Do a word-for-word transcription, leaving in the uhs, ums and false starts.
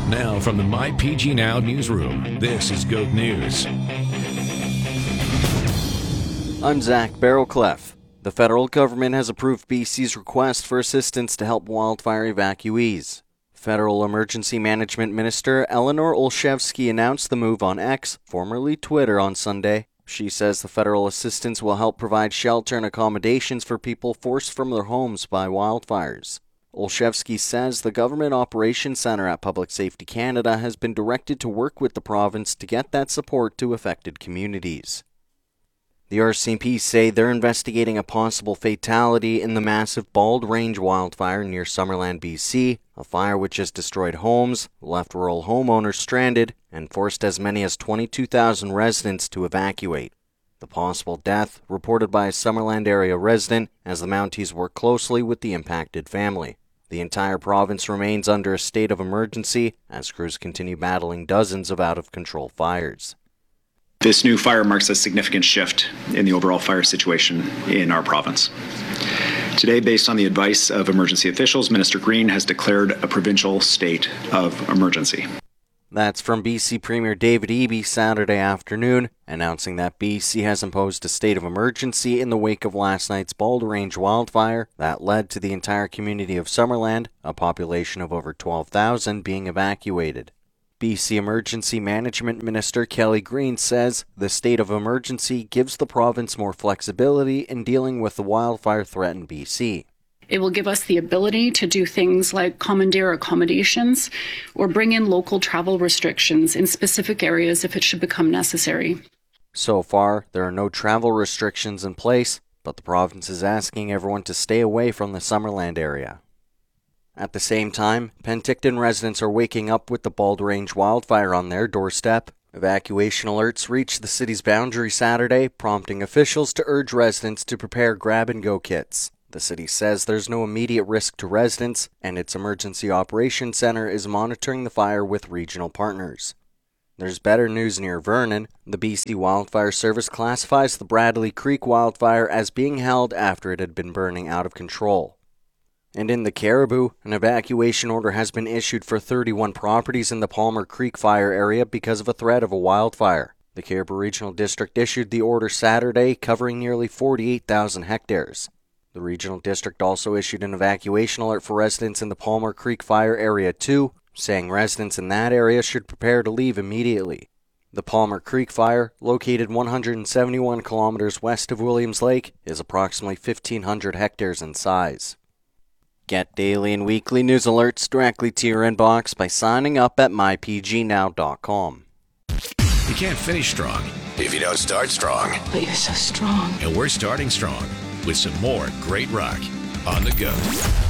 Now from the My P G Now newsroom, this is Goat News. I'm Zach Barrowcleff. The federal government has approved B C's request for assistance to help wildfire evacuees. Federal Emergency Management Minister Eleanor Olszewski announced the move on X, formerly Twitter, on Sunday. She says the federal assistance will help provide shelter and accommodations for people forced from their homes by wildfires. Olszewski says the Government Operations Centre at Public Safety Canada has been directed to work with the province to get that support to affected communities. The R C M P say they're investigating a possible fatality in the massive Bald Range wildfire near Summerland, B C, a fire which has destroyed homes, left rural homeowners stranded, and forced as many as twenty-two thousand residents to evacuate. The possible death reported by a Summerland area resident as the Mounties work closely with the impacted family. The entire province remains under a state of emergency as crews continue battling dozens of out-of-control fires. This new fire marks a significant shift in the overall fire situation in our province. Today, based on the advice of emergency officials, Minister Green has declared a provincial state of emergency. That's from B C Premier David Eby Saturday afternoon, announcing that B C has imposed a state of emergency in the wake of last night's Bald Range wildfire that led to the entire community of Summerland, a population of over twelve thousand, being evacuated. B C Emergency Management Minister Kelly Green says the state of emergency gives the province more flexibility in dealing with the wildfire threat in B C. It will give us the ability to do things like commandeer accommodations or bring in local travel restrictions in specific areas if it should become necessary. So far, there are no travel restrictions in place, but the province is asking everyone to stay away from the Summerland area. At the same time, Penticton residents are waking up with the Bald Range wildfire on their doorstep. Evacuation alerts reached the city's boundary Saturday, prompting officials to urge residents to prepare grab-and-go kits. The city says there's no immediate risk to residents, and its Emergency Operations Centre is monitoring the fire with regional partners. There's better news near Vernon. The B C Wildfire Service classifies the Bradley Creek wildfire as being held after it had been burning out of control. And in the Cariboo, an evacuation order has been issued for thirty-one properties in the Palmer Creek fire area because of a threat of a wildfire. The Cariboo Regional District issued the order Saturday, covering nearly forty-eight thousand hectares. The Regional District also issued an evacuation alert for residents in the Palmer Creek Fire Area two, saying residents in that area should prepare to leave immediately. The Palmer Creek Fire, located one hundred seventy-one kilometers west of Williams Lake, is approximately fifteen hundred hectares in size. Get daily and weekly news alerts directly to your inbox by signing up at my p g now dot com. You can't finish strong if you don't start strong. But you're so strong. And we're starting strong with some more great rock on the go.